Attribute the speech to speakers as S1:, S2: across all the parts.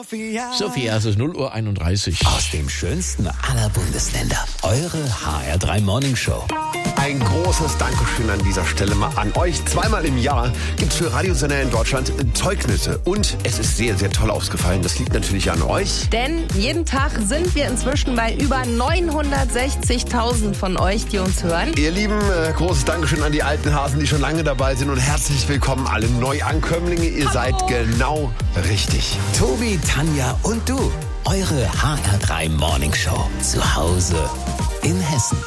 S1: Sophia, es ist 0:31 Uhr.
S2: Aus dem schönsten aller Bundesländer. Eure HR3 Morning Show.
S3: Ein großes Dankeschön an dieser Stelle mal an euch. Zweimal im Jahr gibt's für Radiosender in Deutschland Zeugnisse. Und es ist sehr, sehr toll ausgefallen. Das liegt natürlich an euch.
S4: Denn jeden Tag sind wir inzwischen bei über 960.000 von euch, die uns hören.
S3: Ihr Lieben, großes Dankeschön an die alten Hasen, die schon lange dabei sind. Und herzlich willkommen alle Neuankömmlinge. Ihr seid genau richtig.
S2: Tobi, Tanja und du. Eure HR3 Morning Show. Zu Hause in Hessen.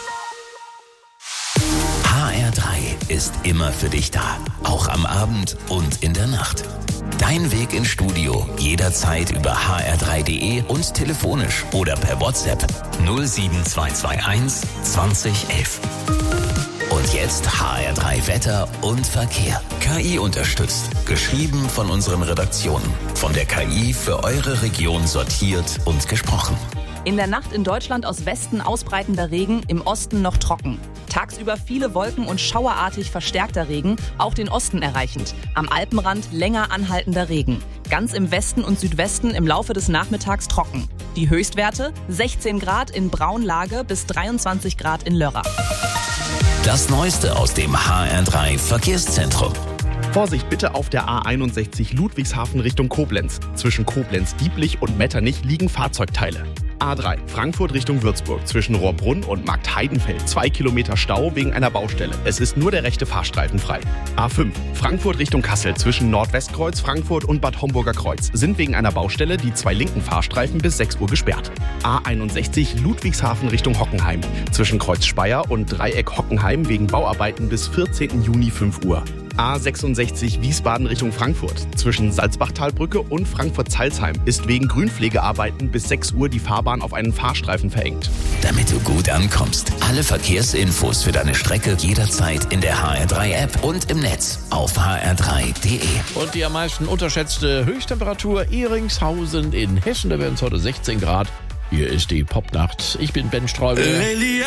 S2: HR3 ist immer für dich da. Auch am Abend und in der Nacht. Dein Weg ins Studio jederzeit über hr3.de und telefonisch oder per WhatsApp 07221 2011. Und jetzt HR3 Wetter und Verkehr. KI unterstützt. Geschrieben von unseren Redaktionen. Von der KI für eure Region sortiert und gesprochen.
S5: In der Nacht in Deutschland aus Westen ausbreitender Regen, im Osten noch trocken. Tagsüber viele Wolken und schauerartig verstärkter Regen, auch den Osten erreichend. Am Alpenrand länger anhaltender Regen. Ganz im Westen und Südwesten im Laufe des Nachmittags trocken. Die Höchstwerte 16 Grad in Braunlage bis 23 Grad in Lörrach.
S2: Das Neueste aus dem HR3 Verkehrszentrum.
S6: Vorsicht bitte auf der A61 Ludwigshafen Richtung Koblenz. Zwischen Koblenz-Dieblich und Metternich liegen Fahrzeugteile. A3 Frankfurt Richtung Würzburg. Zwischen Rohrbrunn und Marktheidenfeld 2 Kilometer Stau wegen einer Baustelle. Es ist nur der rechte Fahrstreifen frei. A5 Frankfurt Richtung Kassel. Zwischen Nordwestkreuz Frankfurt und Bad Homburger Kreuz sind wegen einer Baustelle die 2 linken Fahrstreifen bis 6 Uhr gesperrt. A61 Ludwigshafen Richtung Hockenheim. Zwischen Kreuz Speyer und Dreieck Hockenheim wegen Bauarbeiten bis 14. Juni 5 Uhr. A66 Wiesbaden Richtung Frankfurt. Zwischen Salzbachtalbrücke und Frankfurt-Zalzheim ist wegen Grünpflegearbeiten bis 6 Uhr die Fahrbahn auf einen Fahrstreifen verengt.
S2: Damit du gut ankommst. Alle Verkehrsinfos für deine Strecke jederzeit in der HR3-App und im Netz auf hr3.de.
S1: Und die am meisten unterschätzte Höchsttemperatur Ehringshausen in Hessen. Da werden es heute 16 Grad. Hier ist die Popnacht. Ich bin Ben Streubel.